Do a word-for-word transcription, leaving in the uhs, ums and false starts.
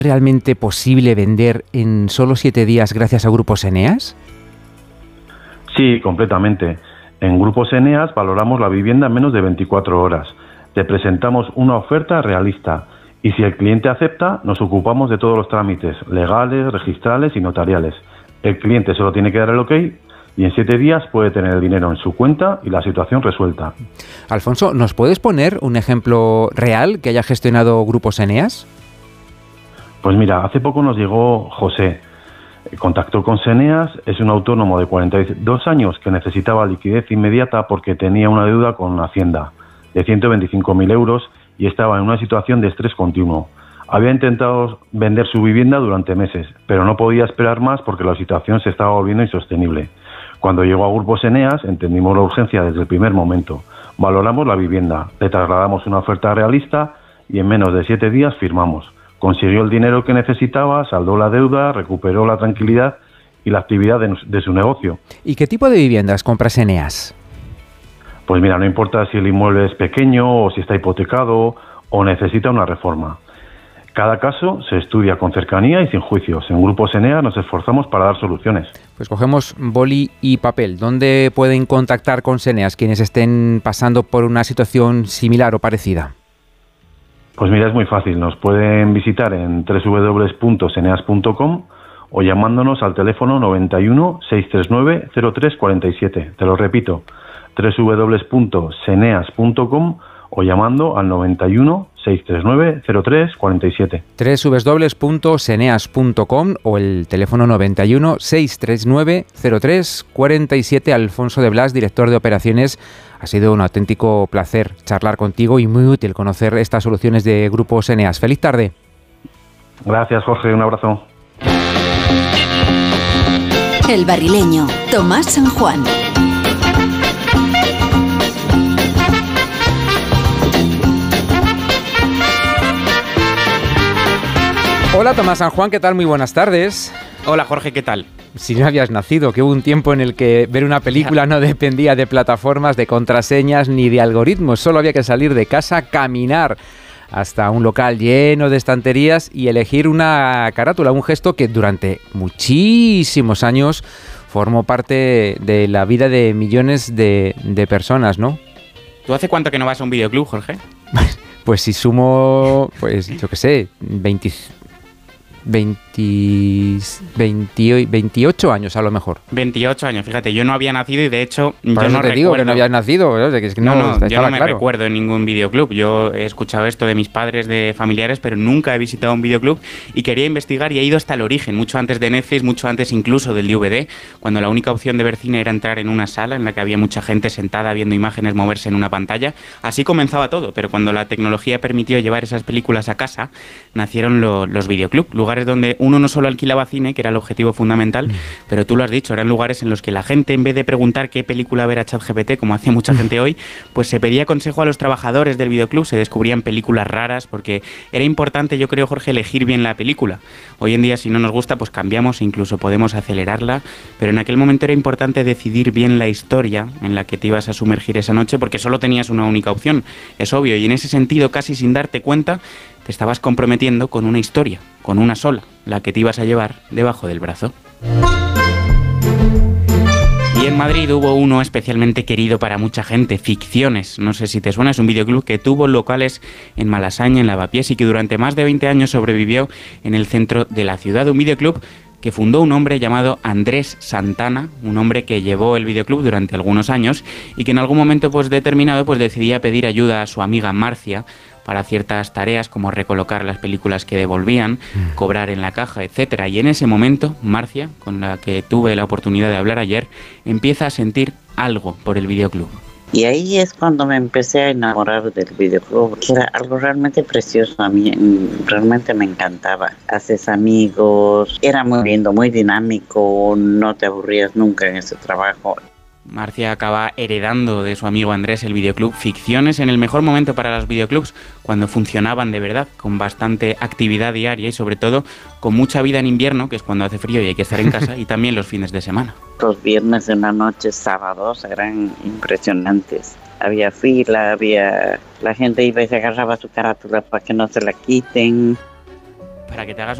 ¿Realmente posible vender en solo siete días gracias a Grupos Eneas? Sí, completamente. En Grupos Eneas valoramos la vivienda en menos de veinticuatro horas. Te presentamos una oferta realista y si el cliente acepta, nos ocupamos de todos los trámites legales, registrales y notariales. El cliente solo tiene que dar el ok y en siete días puede tener el dinero en su cuenta y la situación resuelta. Alfonso, ¿nos puedes poner un ejemplo real que haya gestionado Grupos Eneas? Pues mira, hace poco nos llegó José. Contactó con Seneas, es un autónomo de cuarenta y dos años que necesitaba liquidez inmediata porque tenía una deuda con Hacienda de ciento veinticinco mil euros y estaba en una situación de estrés continuo. Había intentado vender su vivienda durante meses, pero no podía esperar más porque la situación se estaba volviendo insostenible. Cuando llegó a Grupos Eneas, entendimos la urgencia desde el primer momento. Valoramos la vivienda, le trasladamos una oferta realista y en menos de siete días firmamos. Consiguió el dinero que necesitaba, saldó la deuda, recuperó la tranquilidad y la actividad de, de su negocio. ¿Y qué tipo de viviendas compras Eneas? Pues mira, no importa si el inmueble es pequeño o si está hipotecado o necesita una reforma. Cada caso se estudia con cercanía y sin juicios. En Grupos Eneas nos esforzamos para dar soluciones. Pues cogemos boli y papel. ¿Dónde pueden contactar con Eneas quienes estén pasando por una situación similar o parecida? Pues mira, es muy fácil. Nos pueden visitar en doble u doble u doble u punto seneas punto com o llamándonos al teléfono noventa y uno, seiscientos treinta y nueve, cero tres cuarenta y siete. Te lo repito, doble u doble u doble u punto seneas punto com o llamando al noventa y uno, seiscientos treinta y nueve, cero tres cuarenta y siete. doble u doble u doble u punto seneas punto com o el teléfono noventa y uno, seiscientos treinta y nueve, cero tres cuarenta y siete. Alfonso de Blas, director de operaciones. Ha sido un auténtico placer charlar contigo y muy útil conocer estas soluciones de Grupos Eneas. ¡Feliz tarde! Gracias, Jorge. Un abrazo. El Barrileño, Tomás San Juan. Hola Tomás San Juan, ¿qué tal? Muy buenas tardes. Hola Jorge, ¿qué tal? Si no habías nacido, que hubo un tiempo en el que ver una película no dependía de plataformas, de contraseñas ni de algoritmos, solo había que salir de casa, caminar hasta un local lleno de estanterías y elegir una carátula, un gesto que durante muchísimos años formó parte de la vida de millones de, de personas, ¿no? ¿Tú hace cuánto que no vas a un videoclub, Jorge? Pues si sumo, pues yo qué sé, veinte... veinte, veinte, veintiocho años a lo mejor. veintiocho años, fíjate, yo no había nacido y de hecho Por yo eso no te recuerdo, digo que no habías nacido, ¿no? Es que no, no, no yo no me claro. recuerdo en ningún videoclub. Yo he escuchado esto de mis padres, de familiares, pero nunca he visitado un videoclub y quería investigar y he ido hasta el origen, mucho antes de Netflix, mucho antes incluso del D V D, cuando la única opción de ver cine era entrar en una sala en la que había mucha gente sentada viendo imágenes moverse en una pantalla. Así comenzaba todo, pero cuando la tecnología permitió llevar esas películas a casa, nacieron lo, los videoclubs, lugares donde uno no solo alquilaba cine, que era el objetivo fundamental, mm. pero tú lo has dicho, eran lugares en los que la gente, en vez de preguntar qué película ver a ChatGPT, como hace mucha gente hoy, pues se pedía consejo a los trabajadores del videoclub, se descubrían películas raras, porque era importante, yo creo, Jorge, elegir bien la película. Hoy en día, si no nos gusta, pues cambiamos e incluso podemos acelerarla, pero en aquel momento era importante decidir bien la historia en la que te ibas a sumergir esa noche, porque solo tenías una única opción, es obvio, y en ese sentido, casi sin darte cuenta, te estabas comprometiendo con una historia, con una sola, la que te ibas a llevar debajo del brazo. Y en Madrid hubo uno especialmente querido para mucha gente, Ficciones. No sé si te suena, es un videoclub que tuvo locales en Malasaña, en Lavapiés, y que durante más de veinte años sobrevivió en el centro de la ciudad. Un videoclub que fundó un hombre llamado Andrés Santana, un hombre que llevó el videoclub durante algunos años y que en algún momento pues determinado pues decidía pedir ayuda a su amiga Marcia para ciertas tareas como recolocar las películas que devolvían, mm. cobrar en la caja, etcétera. Y en ese momento, Marcia, con la que tuve la oportunidad de hablar ayer, empieza a sentir algo por el videoclub. Y ahí es cuando me empecé a enamorar del videoclub, que era algo realmente precioso. A mí realmente me encantaba. Haces amigos, era muy lindo, muy dinámico, no te aburrías nunca en ese trabajo. Marcia acaba heredando de su amigo Andrés el videoclub Ficciones en el mejor momento para los videoclubs, cuando funcionaban de verdad, con bastante actividad diaria y sobre todo con mucha vida en invierno, que es cuando hace frío y hay que estar en casa, y también los fines de semana. Los viernes en la noche, sábados, eran impresionantes. Había fila, había... la gente iba y se agarraba su carátula para que no se la quiten. para que te hagas